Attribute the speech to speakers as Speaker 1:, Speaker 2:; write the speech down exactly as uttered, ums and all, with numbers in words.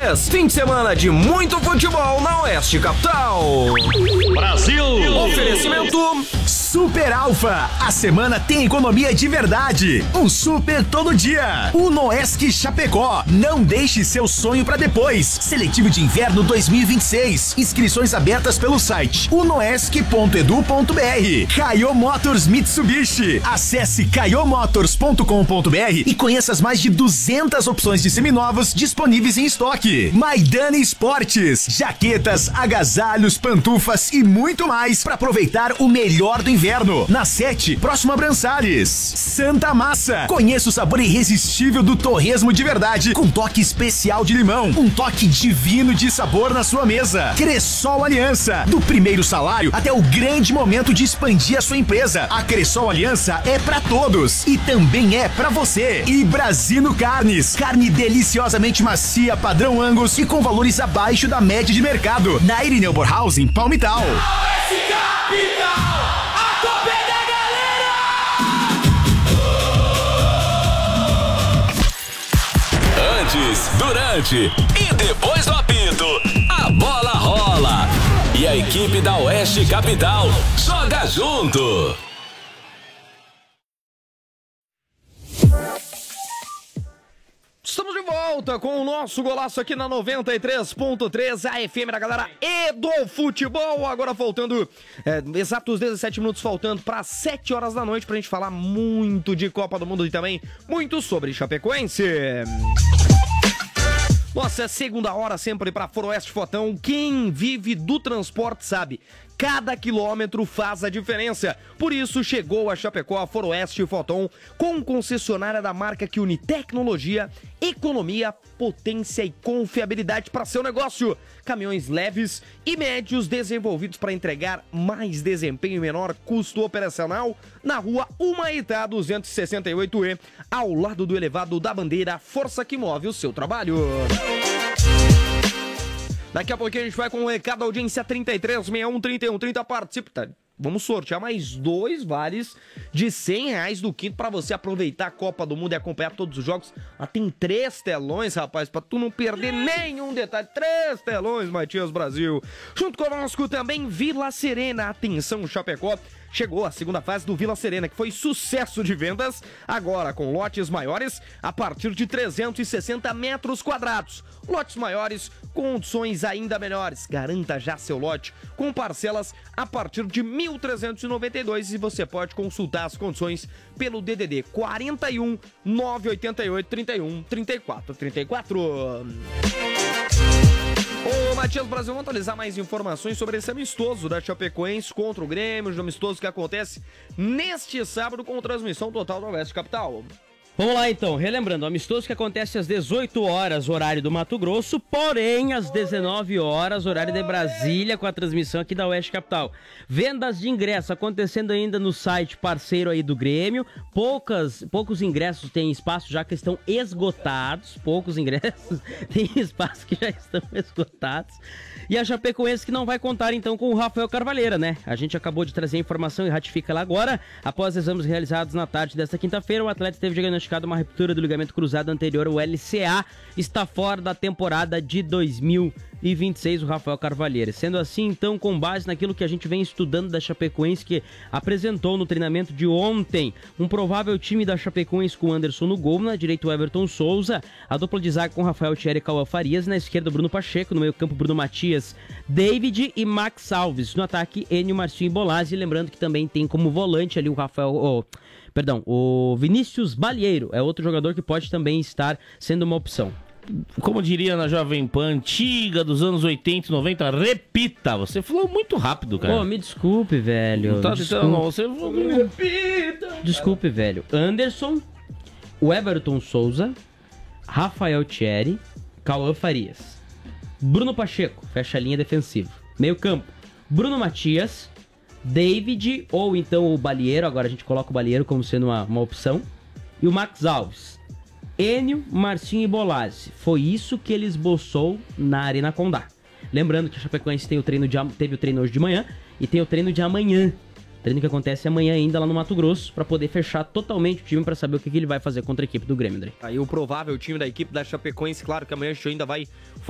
Speaker 1: três. Fim de semana de muito futebol na Oeste Capital.
Speaker 2: Brasil!
Speaker 1: Oferecimento
Speaker 3: Super Alfa. A semana tem economia de verdade. Um super todo dia. Unoesc Chapecó. Não deixe seu sonho pra depois. Seletivo de inverno dois mil e vinte e seis. Inscrições abertas pelo site unoesc ponto edu ponto br. Caio Motors Mitsubishi. Acesse caio motors ponto com ponto br e conheça as mais de duzentas opções de seminovos disponíveis em estoque. Maidana Esportes. Jaquetas, agasalhos, pantufas e muito mais para aproveitar o melhor do inverno. Na sete, próximo a Brançales. Santa Massa. Conheça o sabor irresistível do torresmo de verdade, com toque especial de limão. Um toque divino de sabor na sua mesa. Cressol Aliança. Do primeiro salário até o grande momento de expandir a sua empresa. A Cressol Aliança é pra todos e também é pra você. E Brasino Carnes. Carne deliciosamente macia, padrão Angus e com valores abaixo da média de mercado. Na Irineu Borhausen, Palmital.
Speaker 4: Antes, durante e depois do apito, a bola rola. E a equipe da Oeste Capital joga junto.
Speaker 1: Estamos de volta com o nosso golaço aqui na noventa e três ponto três, a F M da galera e do futebol. Agora faltando, é, exatos dezessete minutos faltando para sete horas da noite pra gente falar muito de Copa do Mundo e também muito sobre Chapecoense. Nossa, é segunda hora sempre para Foroeste Fotão. Quem vive do transporte sabe, cada quilômetro faz a diferença. Por isso chegou a Chapecó a Foroeste Fotão com concessionária da marca que une tecnologia, economia, potência e confiabilidade para seu negócio. Caminhões leves e médios desenvolvidos para entregar mais desempenho e menor custo operacional na rua Humaitá duzentos e sessenta e oito E, ao lado do elevado da bandeira, força que move o seu trabalho. Daqui a pouquinho a gente vai com o recado da audiência trinta e três, sessenta e um, trinta e um, trinta. Participa. Vamos sortear mais dois vales de cem reais do quinto pra você aproveitar a Copa do Mundo e acompanhar todos os jogos. Lá tem três telões, rapaz, pra tu não perder nenhum detalhe. Três telões, Matias Brasil. Junto conosco também Vila Serena. Atenção, Chapecó. Chegou a segunda fase do Vila Serena, que foi sucesso de vendas, agora com lotes maiores a partir de trezentos e sessenta metros quadrados. Lotes maiores, condições ainda melhores. Garanta já seu lote com parcelas a partir de mil trezentos e noventa e dois e você pode consultar as condições pelo D D D quarenta e um, nove oito oito, trinta e um, trinta e quatro, trinta e quatro. Ô, Matias Brasil, vamos atualizar mais informações sobre esse amistoso da Chapecoense contra o Grêmio, o amistoso que acontece neste sábado com transmissão total da Oeste Capital.
Speaker 5: Vamos lá então, relembrando, o amistoso que acontece às dezoito horas, horário do Mato Grosso, porém às dezenove horas, horário de Brasília, com a transmissão aqui da Oeste Capital. Vendas de ingresso acontecendo ainda no site parceiro aí do Grêmio, poucas, poucos ingressos têm espaço já que estão esgotados, poucos ingressos têm espaço que já estão esgotados. E a Chapecoense que não vai contar então com o Rafael Carvalheira, né? A gente acabou de trazer a informação e ratifica lá agora. Após exames realizados na tarde desta quinta-feira, o atleta teve diagnosticado uma ruptura do ligamento cruzado anterior, o L C A, está fora da temporada de dois mil e vinte e seis, o Rafael Carvalheira. Sendo assim, então, com base naquilo que a gente vem estudando da Chapecoense, que apresentou no treinamento de ontem, um provável time da Chapecoense com Anderson no gol, na direita o Everton Souza, a dupla de zaga com Rafael Thierry e Cauã Farias, na esquerda o Bruno Pacheco, no meio campo Bruno Matias, David e Max Alves, no ataque Enio, Marcinho e Bolazzi, lembrando que também tem como volante ali o Rafael... Oh, perdão, o Vinícius Balieiro, é outro jogador que pode também estar sendo uma opção.
Speaker 2: Como diria na Jovem Pan antiga dos anos oitenta e noventa, repita. Você falou muito rápido, cara.
Speaker 5: Pô, me desculpe, velho.
Speaker 2: Não tá
Speaker 5: desculpe.
Speaker 2: tentando, não. Você falou... Repita.
Speaker 5: Desculpe, velho. Anderson, o Everton Souza, Rafael Thierry, Cauã Farias, Bruno Pacheco, fecha a linha defensiva. Meio campo, Bruno Matias, David, ou então o Balieiro, agora a gente coloca o Balieiro como sendo uma, uma opção, e o Max Alves. Enio, Marcinho e Bolazzi. Foi isso que ele esboçou na Arena Condá. Lembrando que a Chapecoense tem o treino de, teve o treino hoje de manhã e tem o treino de amanhã. Treino que acontece amanhã ainda lá no Mato Grosso, para poder fechar totalmente o time, para saber o que, que ele vai fazer contra a equipe do Grêmio, André.
Speaker 1: Aí o provável time da equipe da Chapecoense, claro que amanhã a gente ainda vai